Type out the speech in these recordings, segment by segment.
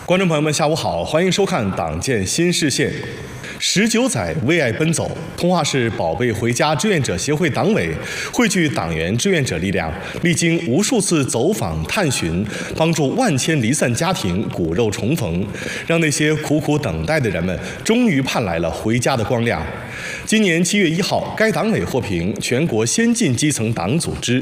观众朋友们，下午好，欢迎收看《党建新视线》。19载为爱奔走，通化市宝贝回家志愿者协会党委汇聚党员志愿者力量，历经无数次走访探寻，帮助万千离散家庭骨肉重逢，让那些苦苦等待的人们终于盼来了回家的光亮。今年7月1号，该党委获评全国先进基层党组织。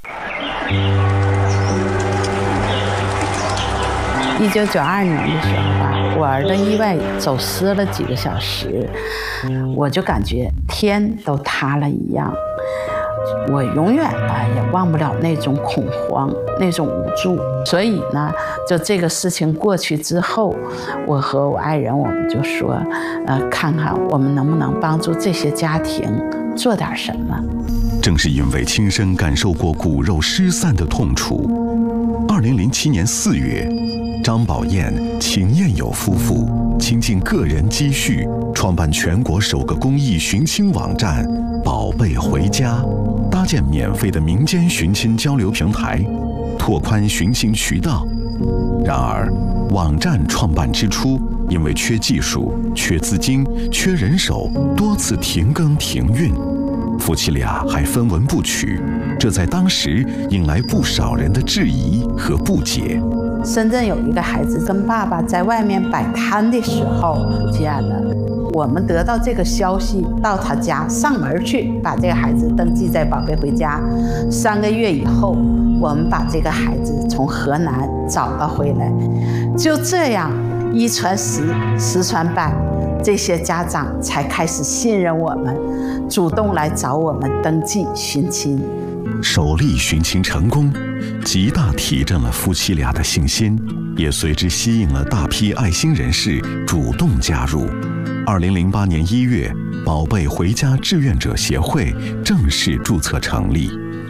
1992年的时候吧，我儿子意外走失了几个小时，我就感觉天都塌了一样。我永远也忘不了那种恐慌，那种无助。所以呢，就这个事情过去之后，我和我爱人我们就说，看看我们能不能帮助这些家庭做点什么。 正是因为亲身感受过骨肉失散的痛楚，2007年4月，张宝燕、秦艳友夫妇倾尽个人积蓄，创办全国首个公益寻亲网站“宝贝回家”，搭建免费的民间寻亲交流平台，拓宽寻亲渠道。然而，网站创办之初，因为缺技术、缺资金、缺人手，多次停更停运。夫妻俩还分文不取，这在当时引来不少人的质疑和不解。 深圳有一个孩子跟爸爸在外面摆摊的时候不见了，我们得到这个消息，到他家上门去把这个孩子登记在宝贝回家。3个月以后，我们把这个孩子从河南找了回来。就这样一传十，十传百，这些家长才开始信任我们，主动来找我们登记寻亲。 首例寻亲成功，极大提振了夫妻俩的信心，也随之吸引了大批爱心人士主动加入。2008年1月，宝贝回家志愿者协会正式注册成立。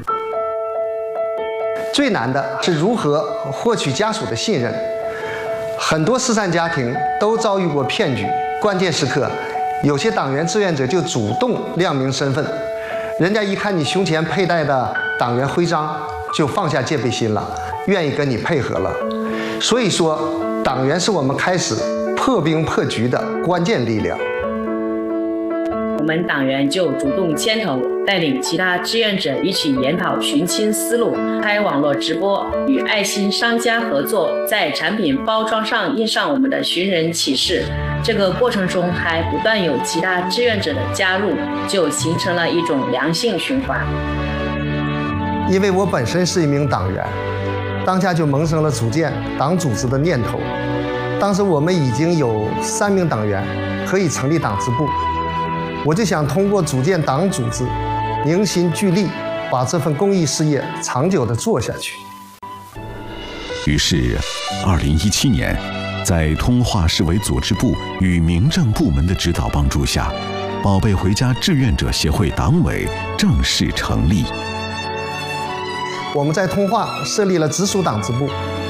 最难的是如何获取家属的信任。很多失散家庭都遭遇过骗局，关键时刻，有些党员志愿者就主动亮明身份，人家一看你胸前佩戴的党员徽章，就放下戒备心了，愿意跟你配合了。所以说，党员是我们开始破冰破局的关键力量。 我们党员就主动牵头，带领其他志愿者一起研讨寻亲思路，开网络直播，与爱心商家合作，在产品包装上印上我们的寻人启事。这个过程中还不断有其他志愿者的加入，就形成了一种良性循环。 因为我本身是一名党员，当下就萌生了组建党组织的念头。当时我们已经有3名党员可以成立党支部，我就想通过组建党组织，凝心聚力，把这份公益事业长久地做下去。 于是，2017年，在通化市委组织部与民政部门的指导帮助下，宝贝回家志愿者协会党委正式成立。 我们在通化设立了直属党支部，